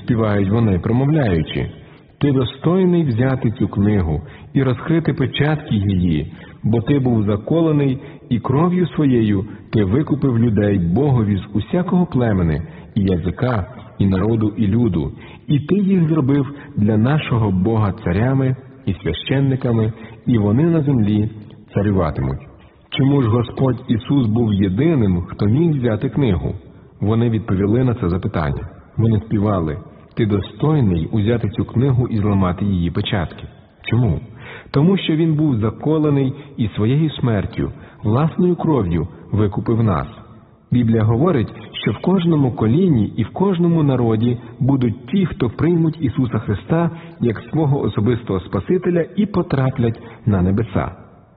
співають вони, промовляючи: «Ти достойний взяти цю книгу і розкрити печатки її, бо ти був заколений, і кров'ю своєю ти викупив людей Богові з усякого племени, і язика, і народу, і люду, і ти їх зробив для нашого Бога царями і священниками, і вони на землі царюватимуть». Чому ж Господь Ісус був єдиним, хто міг взяти книгу? Вони відповіли на це запитання. Вони співали: «Ти достойний узяти цю книгу і зламати її печатки». Чому? Тому що Він був заколений і своєю смертю, власною кров'ю викупив нас. Біблія говорить, що в кожному коліні і в кожному народі будуть ті, хто приймуть Ісуса Христа як свого особистого Спасителя і потраплять на небеса.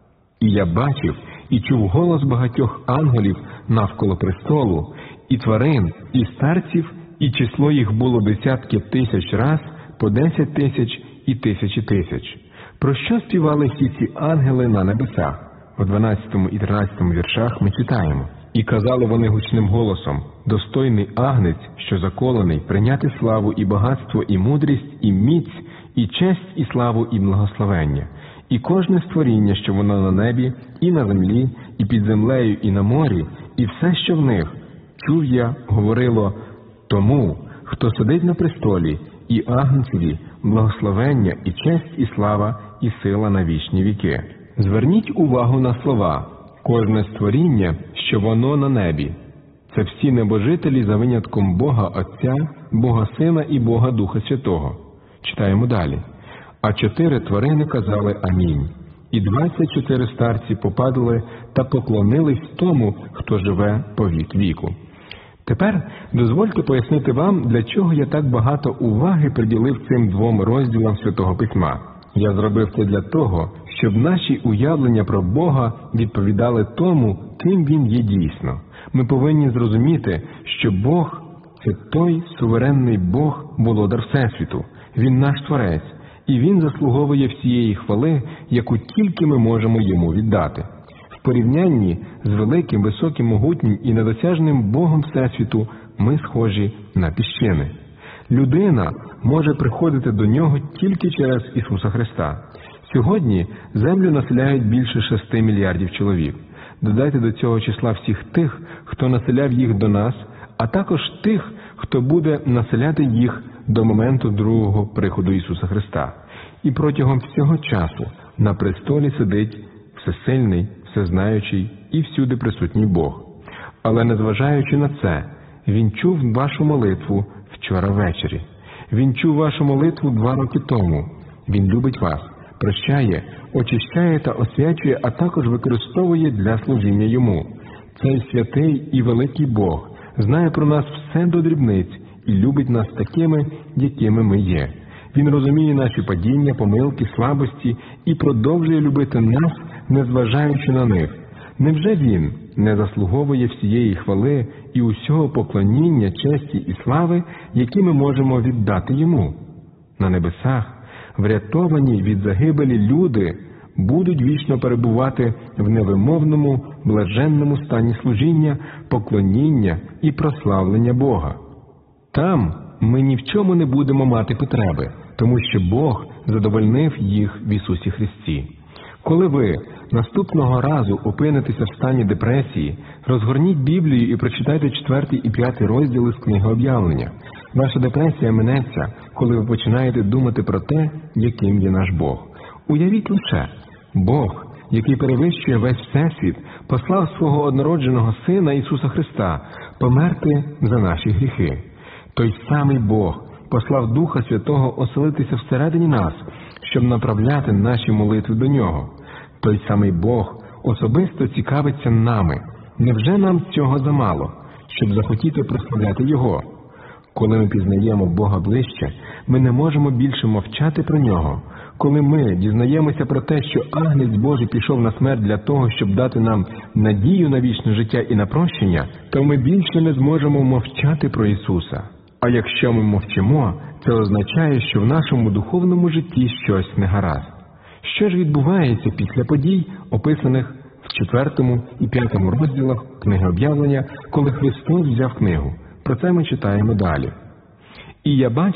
І я бачив і чув голос багатьох ангелів навколо престолу, і тварин, і старців, і число їх було десятки тисяч раз, по 10 тисяч і тисячі тисяч. Про що співали всі ці ангели на небесах? У 12 і 13 віршах ми читаємо: «І казали вони гучним голосом: достойний агнець, що заколений, прийняти славу і багатство, і мудрість, і міць, і честь, і славу, і благословення. І кожне створіння, що воно на небі, і на землі, і під землею, і на морі, і все, що в них, чув я, говорило: тому, хто сидить на престолі, і агнцеві, благословення, і честь, і слава, і сила на вічні віки». Зверніть увагу на слова «кожне створіння, що воно на небі». Це всі небожителі за винятком Бога Отця, Бога Сина і Бога Духа Святого. Читаємо далі. «А 4 тварини казали Амінь, і 24 старці попадали та поклонились тому, хто живе по вік віку». Тепер дозвольте пояснити вам, для чого я так багато уваги приділив цим 2 розділам Святого Письма. Я зробив це для того, щоб наші уявлення про Бога відповідали тому, ким Він є дійсно. Ми повинні зрозуміти, що Бог – це той суверенний Бог, володар Всесвіту. Він наш Творець, і Він заслуговує всієї хвали, яку тільки ми можемо Йому віддати. В порівнянні з великим, високим, могутнім і недосяжним Богом Всесвіту ми схожі на піщини. Людина може приходити до Нього тільки через Ісуса Христа. Сьогодні землю населяють більше 6 мільярдів чоловік. Додайте до цього числа всіх тих, хто населяв їх до нас, а також тих, хто буде населяти їх до моменту другого приходу Ісуса Христа. І протягом всього часу на престолі сидить всесильний, всезнаючий і всюди присутній Бог. Але незважаючи на це, Він чув вашу молитву вчора ввечері. Він чув вашу молитву 2 роки тому. Він любить вас, прощає, очищає та освячує, а також використовує для служіння Йому. Цей святий і великий Бог знає про нас все до дрібниць і любить нас такими, якими ми є. Він розуміє наші падіння, помилки, слабості і продовжує любити нас, незважаючи на них. Невже Він не заслуговує всієї хвали і усього поклоніння, честі і слави, які ми можемо віддати Йому? На небесах врятовані від загибелі люди будуть вічно перебувати в невимовному, блаженному стані служіння, поклоніння і прославлення Бога. Там ми ні в чому не будемо мати потреби, тому що Бог задовольнив їх в Ісусі Христі. Коли ви наступного разу опинитеся в стані депресії, розгорніть Біблію і прочитайте 4 і 5 розділи з книги Об'явлення. Ваша депресія минеться, коли ви починаєте думати про те, яким є наш Бог. Уявіть лише, Бог, який перевищує весь Всесвіт, послав свого однородженого Сина Ісуса Христа померти за наші гріхи. Той самий Бог послав Духа Святого оселитися всередині нас, щоб направляти наші молитви до Нього. Той самий Бог особисто цікавиться нами. Невже нам цього замало, щоб захотіти прославляти Його? Коли ми пізнаємо Бога ближче, ми не можемо більше мовчати про Нього. Коли ми дізнаємося про те, що Агнець Божий пішов на смерть для того, щоб дати нам надію на вічне життя і на прощення, то ми більше не зможемо мовчати про Ісуса. А якщо ми мовчимо, це означає, що в нашому духовному житті щось не гаразд. Що ж відбувається після подій, описаних в 4 і 5 розділах книги Об'явлення, коли Христос взяв книгу? Про це ми читаємо далі. «І я бачив